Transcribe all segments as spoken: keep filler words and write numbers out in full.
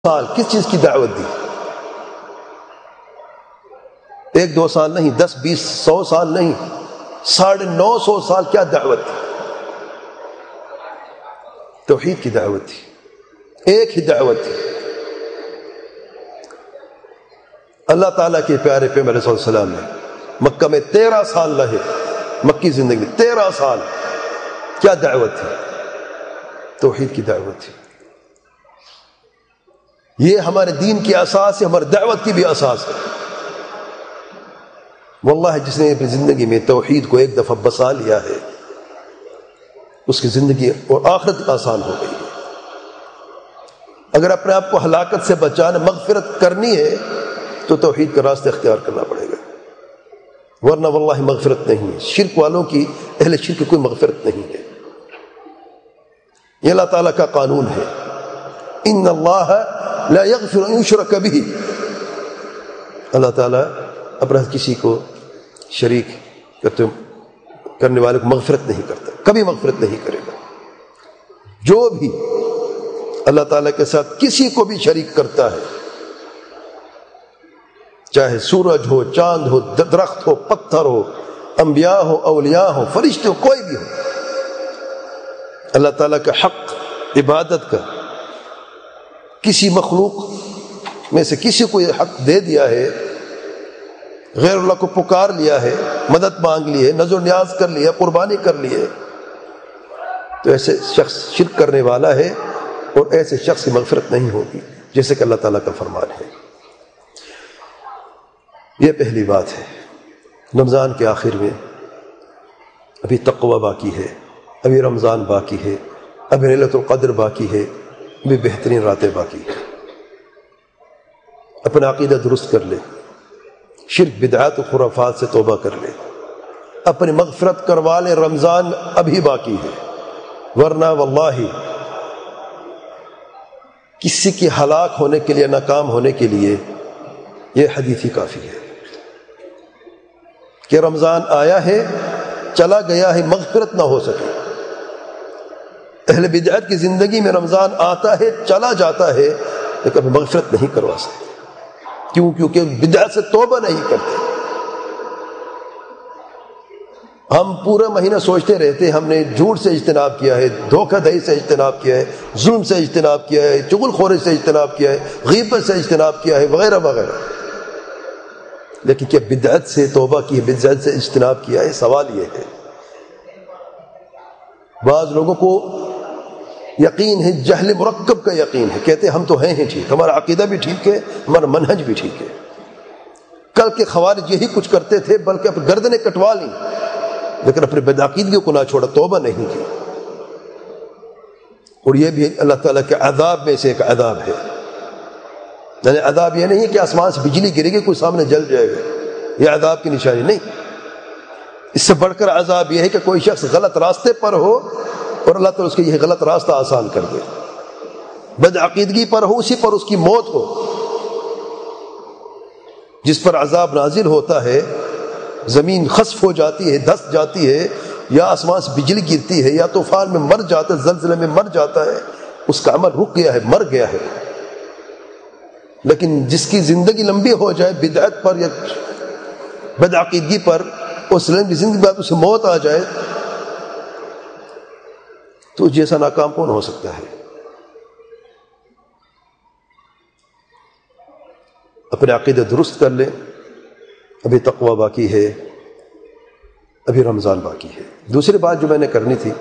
سال کس چیز کی دعوت دی؟ ایک دو سال نہیں، دس بیس سو سال نہیں، ساڑھے نو سو سال کیا دعوت تھی؟ توحید کی دعوت تھی، ایک ہی دعوت تھی۔ اللہ تعالیٰ کے پیارے پیغمبر علیہ السلام نے مکہ میں تیرہ سال رہے، مکی زندگی میں تیرہ سال کیا دعوت تھی؟ توحید کی دعوت تھی۔ یہ ہمارے دین کی اساس ہے، ہماری دعوت کی بھی اساس ہے۔ واللہ جس نے اپنی زندگی میں توحید کو ایک دفعہ بسا لیا ہے، اس کی زندگی اور آخرت آسان ہو گئی ہے۔ اگر اپنے آپ کو ہلاکت سے بچانا، مغفرت کرنی ہے تو توحید کا راستہ اختیار کرنا پڑے گا، ورنہ واللہ مغفرت نہیں ہے۔ شرک والوں کی، اہل شرک کی کوئی مغفرت نہیں ہے۔ یہ اللہ تعالیٰ کا قانون ہے، ان اللہ لا یغفر ان یشرک بہ۔ اللہ تعالیٰ اپنا کسی کو شریک کرنے والے کو مغفرت نہیں کرتا، کبھی مغفرت نہیں کرے گا۔ جو بھی اللہ تعالیٰ کے ساتھ کسی کو بھی شریک کرتا ہے، چاہے سورج ہو، چاند ہو، درخت ہو، پتھر ہو، انبیاء ہو، اولیاء ہو، فرشتے ہو، کوئی بھی ہو، اللہ تعالیٰ کا حق عبادت کا کسی مخلوق میں سے کسی کو یہ حق دے دیا ہے، غیر اللہ کو پکار لیا ہے، مدد مانگ لی ہے، نذر و نیاز کر لی ہے، قربانی کر لی ہے، تو ایسے شخص شرک کرنے والا ہے، اور ایسے شخص کی مغفرت نہیں ہوگی، جیسے کہ اللہ تعالیٰ کا فرمان ہے۔ یہ پہلی بات ہے۔ رمضان کے آخر میں ابھی تقوی باقی ہے، ابھی رمضان باقی ہے، ابھی لیلۃ القدر باقی ہے، ابھی بہترین راتیں باقی ہیں۔ اپنا عقیدہ درست کر لے، شرک بدعات و خرافات سے توبہ کر لے، اپنی مغفرت کروا لے۔ رمضان ابھی باقی ہے، ورنہ واللہ کسی کی ہلاک ہونے کے لیے، ناکام ہونے کے لیے یہ حدیث ہی کافی ہے کہ رمضان آیا ہے، چلا گیا ہے، مغفرت نہ ہو سکے۔ اہل بدعت کی زندگی میں رمضان آتا ہے، چلا جاتا ہے، لیکن کبھی مغفرت نہیں کروا سکتے۔ کیوں؟ کیونکہ بدعت سے توبہ نہیں کرتے۔ ہم پورا مہینہ سوچتے رہتے ہیں ہم نے جھوٹ سے اجتناب کیا ہے، دھوکہ دہی سے اجتناب کیا ہے، ظلم سے اجتناب کیا ہے، چغل خوری سے اجتناب کیا ہے، غیبت سے اجتناب کیا ہے، وغیرہ وغیرہ، لیکن کیا بدعت سے توبہ کی ہے، بدعت سے اجتناب کیا ہے؟ سوال یہ ہے۔ بعض لوگوں کو یقین ہے، جہل مرکب کا یقین ہے، کہتے ہیں ہم تو ہیں ہی ٹھیک، ہمارا عقیدہ بھی ٹھیک ہے، ہمارا منہج بھی ٹھیک ہے۔ کل کے خوارج یہی کچھ کرتے تھے، بلکہ اپنی گردنیں کٹوا لیں، لیکن اپنے بدعقیدگی کو نہ چھوڑا، توبہ نہیں کی۔ اور یہ بھی اللہ تعالیٰ کے عذاب میں سے ایک عذاب ہے۔ یعنی عذاب یہ نہیں کہ آسمان سے بجلی گرے گی کوئی سامنے جل جائے گا، یہ عذاب کی نشانی نہیں۔ اس سے بڑھ کر عذاب یہ ہے کہ کوئی شخص غلط راستے پر ہو اور اللہ تعالیٰ اس کے یہ غلط راستہ آسان کر دے، بدعقیدگی پر ہو، اسی پر اس کی موت ہو۔ جس پر عذاب نازل ہوتا ہے، زمین خسف ہو جاتی ہے، دھس جاتی ہے، یا آسمان سے بجلی گرتی ہے، یا طوفان میں مر جاتا ہے، زلزلے میں مر جاتا ہے، اس کا عمل رک گیا ہے، مر گیا ہے۔ لیکن جس کی زندگی لمبی ہو جائے بدعت پر یا بدعقیدگی پر، اس لمبی زندگی بعد اسے موت آ جائے، تو جیسا ناکام کون ہو سکتا ہے؟ اپنے عقیدہ درست کر لیں، ابھی تقوی باقی ہے، ابھی رمضان باقی ہے۔ دوسری بات جو میں نے کرنی تھی،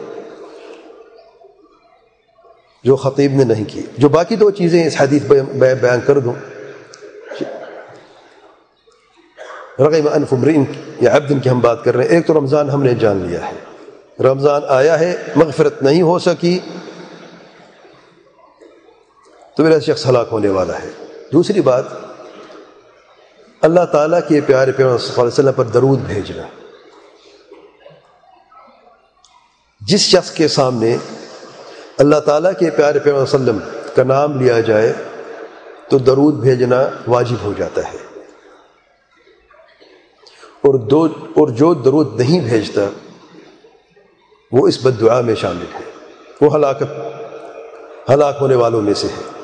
جو خطیب نے نہیں کی، جو باقی دو چیزیں اس حدیث میں بیان کر دوں۔ رغم انف امرئ یا عبد کی ہم بات کر رہے ہیں۔ ایک تو رمضان ہم نے جان لیا ہے، رمضان آیا ہے، مغفرت نہیں ہو سکی تو میرا شخص ہلاک ہونے والا ہے۔ دوسری بات، اللہ تعالیٰ کے پیارے پیغمبر صلی اللہ علیہ وسلم پر درود بھیجنا۔ جس شخص کے سامنے اللہ تعالیٰ کے پیارے پیغمبر صلی اللہ علیہ وسلم کا نام لیا جائے تو درود بھیجنا واجب ہو جاتا ہے، اور دو اور جو درود نہیں بھیجتا وہ اس بد دعا میں شامل ہے، وہ ہلاکت ہلاک ہونے والوں میں سے ہے۔